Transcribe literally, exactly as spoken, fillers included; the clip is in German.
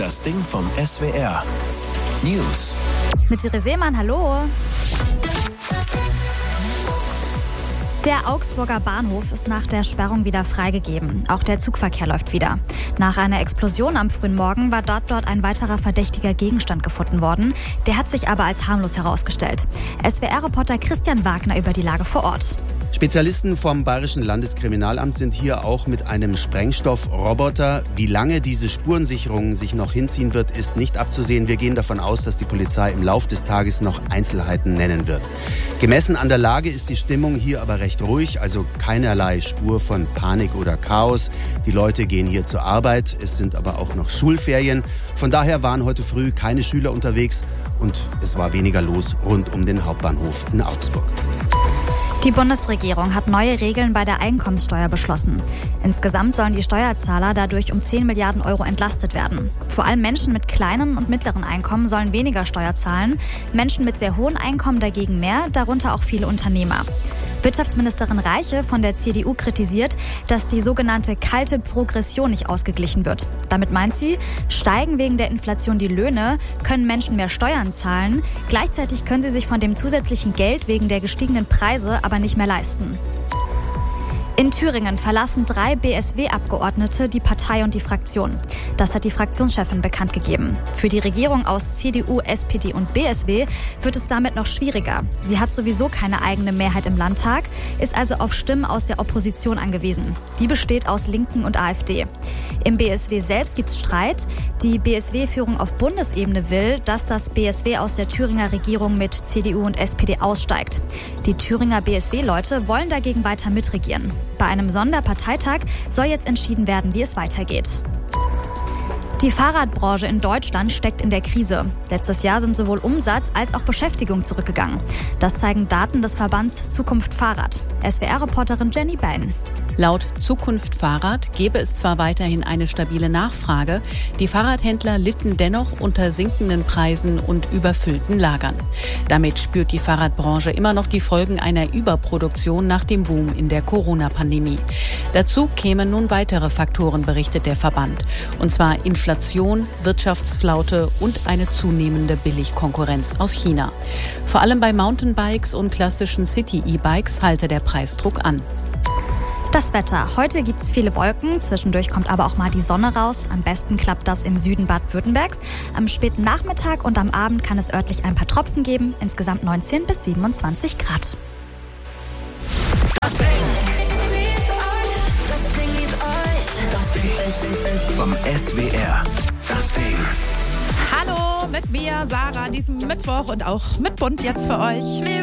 Das Ding vom S W R. News. Mit Siri Seemann, hallo. Der Augsburger Bahnhof ist nach der Sperrung wieder freigegeben. Auch der Zugverkehr läuft wieder. Nach einer Explosion am frühen Morgen war dort, dort ein weiterer verdächtiger Gegenstand gefunden worden. Der hat sich aber als harmlos herausgestellt. S W R-Reporter Christian Wagner über die Lage vor Ort. Spezialisten vom Bayerischen Landeskriminalamt sind hier auch mit einem Sprengstoffroboter. Wie lange diese Spurensicherung sich noch hinziehen wird, ist nicht abzusehen. Wir gehen davon aus, dass die Polizei im Lauf des Tages noch Einzelheiten nennen wird. Gemessen an der Lage ist die Stimmung hier aber recht ruhig, also keinerlei Spur von Panik oder Chaos. Die Leute gehen hier zur Arbeit, es sind aber auch noch Schulferien. Von daher waren heute früh keine Schüler unterwegs und es war weniger los rund um den Hauptbahnhof in Augsburg. Die Bundesregierung hat neue Regeln bei der Einkommenssteuer beschlossen. Insgesamt sollen die Steuerzahler dadurch um zehn Milliarden Euro entlastet werden. Vor allem Menschen mit kleinen und mittleren Einkommen sollen weniger Steuer zahlen, Menschen mit sehr hohen Einkommen dagegen mehr, darunter auch viele Unternehmer. Wirtschaftsministerin Reiche von der C D U kritisiert, dass die sogenannte kalte Progression nicht ausgeglichen wird. Damit meint sie, steigen wegen der Inflation die Löhne, können Menschen mehr Steuern zahlen. Gleichzeitig können sie sich von dem zusätzlichen Geld wegen der gestiegenen Preise aber nicht mehr leisten. In Thüringen verlassen drei B S W-Abgeordnete die Partei und die Fraktion. Das hat die Fraktionschefin bekannt gegeben. Für die Regierung aus C D U, S P D und B S W wird es damit noch schwieriger. Sie hat sowieso keine eigene Mehrheit im Landtag, ist also auf Stimmen aus der Opposition angewiesen. Die besteht aus Linken und AfD. Im B S W selbst gibt es Streit. Die B S W-Führung auf Bundesebene will, dass das B S W aus der Thüringer Regierung mit C D U und S P D aussteigt. Die Thüringer B S W-Leute wollen dagegen weiter mitregieren. Bei einem Sonderparteitag soll jetzt entschieden werden, wie es weitergeht. Die Fahrradbranche in Deutschland steckt in der Krise. Letztes Jahr sind sowohl Umsatz als auch Beschäftigung zurückgegangen. Das zeigen Daten des Verbands Zukunft Fahrrad. S W R-Reporterin Jenny Bain. Laut Zukunft Fahrrad gäbe es zwar weiterhin eine stabile Nachfrage, die Fahrradhändler litten dennoch unter sinkenden Preisen und überfüllten Lagern. Damit spürt die Fahrradbranche immer noch die Folgen einer Überproduktion nach dem Boom in der Corona-Pandemie. Dazu kämen nun weitere Faktoren, berichtet der Verband. Und zwar Inflation, Wirtschaftsflaute und eine zunehmende Billigkonkurrenz aus China. Vor allem bei Mountainbikes und klassischen City-E-Bikes halte der Preisdruck an. Das Wetter. Heute gibt es viele Wolken, zwischendurch kommt aber auch mal die Sonne raus. Am besten klappt das im Süden Baden-Württembergs. Am späten Nachmittag und am Abend kann es örtlich ein paar Tropfen geben. Insgesamt neunzehn bis siebenundzwanzig Grad. Das Ding. Das Ding liebt euch. Das Ding vom S W R. Das Ding. Hallo, mit mir, Sarah, an diesem Mittwoch und auch mit Bund jetzt für euch.